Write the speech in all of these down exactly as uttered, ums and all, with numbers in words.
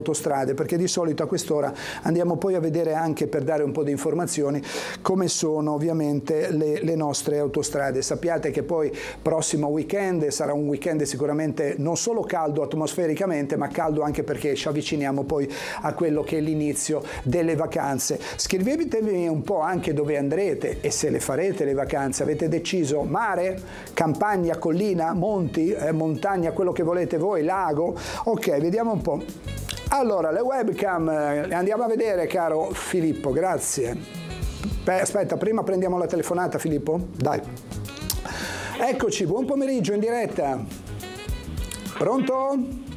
autostrade, perché di solito a quest'ora andiamo poi a vedere anche, per dare un po' di informazioni, come sono ovviamente le, le nostre autostrade. Sappiate che poi prossimo weekend sarà un weekend sicuramente non solo caldo atmosfericamente, ma caldo anche perché ci avviciniamo poi a quello che è l'inizio delle vacanze. Scrivetemi un po' anche dove andrete e se le farete le vacanze. Avete deciso mare, campagna, collina, monti, eh, montagna, quello che volete voi, lago? Ok, vediamo un po'. Allora, le webcam, le andiamo a vedere, caro Filippo, grazie. Beh, aspetta, prima prendiamo la telefonata, Filippo? Dai. Eccoci, buon pomeriggio in diretta. Pronto?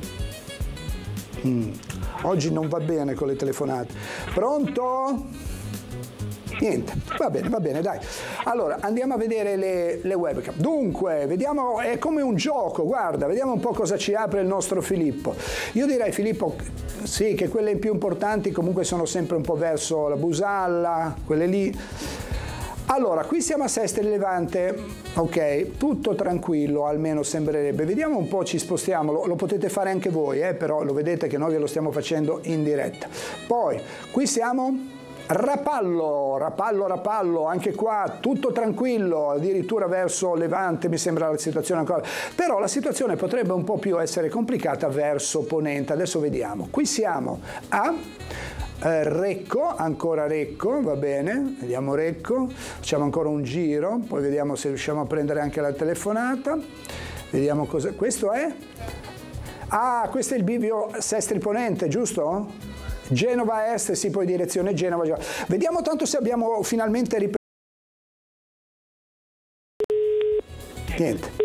Mm. Oggi non va bene con le telefonate. Pronto? Niente, va bene, va bene, dai. Allora, andiamo a vedere le, le webcam. Dunque, vediamo, è come un gioco, guarda, vediamo un po' cosa ci apre il nostro Filippo. Io direi, Filippo, sì, che quelle più importanti comunque sono sempre un po' verso la Busalla, quelle lì. Allora, qui siamo a Sestri Levante, ok, tutto tranquillo, almeno sembrerebbe. Vediamo un po', ci spostiamo, lo, lo potete fare anche voi, eh, però lo vedete che noi ve lo stiamo facendo in diretta. Poi, qui siamo... Rapallo, Rapallo, Rapallo, anche qua tutto tranquillo, addirittura verso Levante mi sembra la situazione ancora, però la situazione potrebbe un po' più essere complicata verso Ponente. Adesso vediamo, qui siamo a eh, Recco, ancora Recco, va bene, vediamo Recco, facciamo ancora un giro, poi vediamo se riusciamo a prendere anche la telefonata, vediamo cosa, questo è? Ah, questo è il bivio Sestri Ponente, giusto? Genova Est, sì, poi direzione Genova. Vediamo tanto se abbiamo finalmente ripreso. Niente.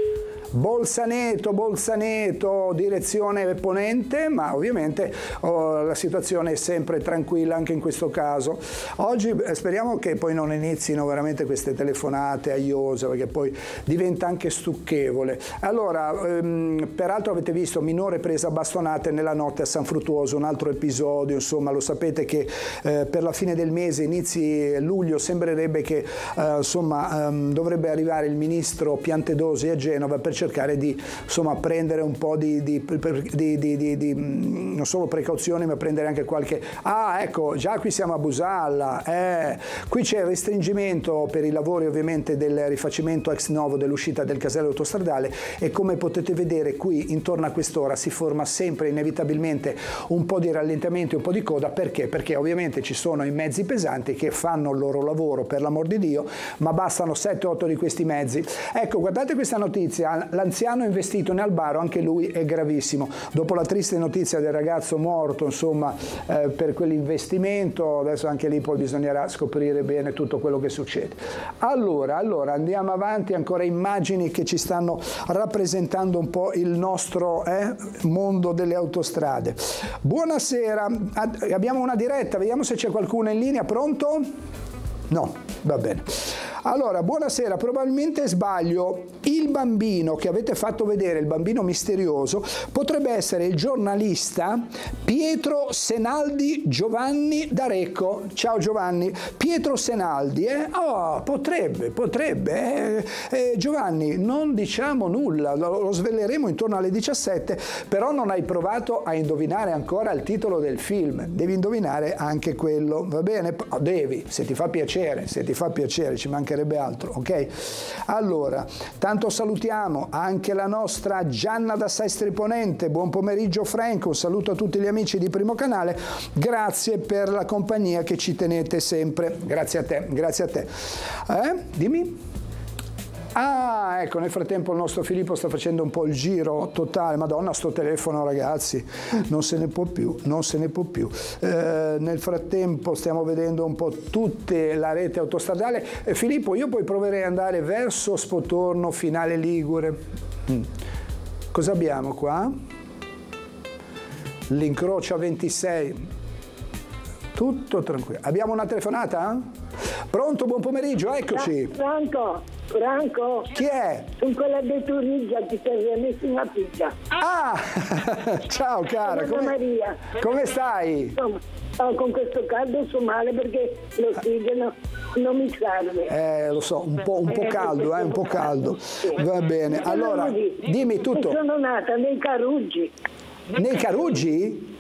Bolzaneto, Bolzaneto, direzione Ponente, ma ovviamente oh, la situazione è sempre tranquilla anche in questo caso. Oggi eh, speriamo che poi non inizino veramente queste telefonate aiose, perché poi diventa anche stucchevole. Allora, ehm, peraltro avete visto minore presa a bastonate nella notte a San Fruttuoso, un altro episodio, insomma lo sapete che eh, per la fine del mese, inizi luglio, sembrerebbe che eh, insomma ehm, dovrebbe arrivare il ministro Piantedosi a Genova per cercare di insomma prendere un po' di, di, di, di, di, di non solo precauzioni, ma prendere anche qualche ah ecco, già qui siamo a Busalla, eh, qui c'è il restringimento per i lavori ovviamente del rifacimento ex novo dell'uscita del casello autostradale e come potete vedere qui intorno a quest'ora si forma sempre inevitabilmente un po' di rallentamento e un po' di coda. Perché? Perché ovviamente ci sono i mezzi pesanti che fanno il loro lavoro, per l'amor di Dio, ma bastano sette otto di questi mezzi. Ecco, guardate questa notizia, l'anziano investito in Albaro, anche lui è gravissimo. Dopo la triste notizia del ragazzo morto, insomma, eh, per quell'investimento, adesso anche lì poi bisognerà scoprire bene tutto quello che succede. Allora, allora andiamo avanti, ancora immagini che ci stanno rappresentando un po' il nostro eh, mondo delle autostrade. Buonasera, abbiamo una diretta, vediamo se c'è qualcuno in linea, pronto? No, va bene. Allora, buonasera, probabilmente sbaglio, il bambino che avete fatto vedere, il bambino misterioso, potrebbe essere il giornalista Pietro Senaldi Giovanni da Recco. Ciao Giovanni. Pietro Senaldi, eh? Oh, potrebbe, potrebbe. Eh, eh, Giovanni, non diciamo nulla, lo, lo sveleremo intorno alle diciassette, però non hai provato a indovinare ancora il titolo del film. Devi indovinare anche quello, va bene? Oh, devi, se ti fa piacere, se ti fa piacere, ci mancherebbe altro, ok? Allora, tanto salutiamo anche la nostra Gianna da Sestri Ponente, buon pomeriggio Franco, un saluto a tutti gli amici di Primo Canale, grazie per la compagnia che ci tenete sempre, grazie a te, grazie a te. Eh? Dimmi? Ah, ecco, nel frattempo il nostro Filippo sta facendo un po' il giro totale. Madonna, sto telefono, ragazzi, non se ne può più, non se ne può più. Eh, nel frattempo stiamo vedendo un po' tutta la rete autostradale. Eh, Filippo, io poi proverei ad andare verso Spotorno, Finale Ligure. Mm. Cosa abbiamo qua? L'incrocio a ventisei. Tutto tranquillo. Abbiamo una telefonata? Pronto, buon pomeriggio, eccoci. Franco. Franco? Chi è? Sono quella di Turingia, ti sei messo una pizza. Ah! Ciao cara, Sono come, Maria. come stai? Insomma, oh, con questo caldo sto male perché l'ossigeno non mi serve. Eh, lo so, un po', un po' caldo, eh, un po' caldo. Va bene, allora, dimmi tutto. Sono nata nei Caruggi. Nei Caruggi?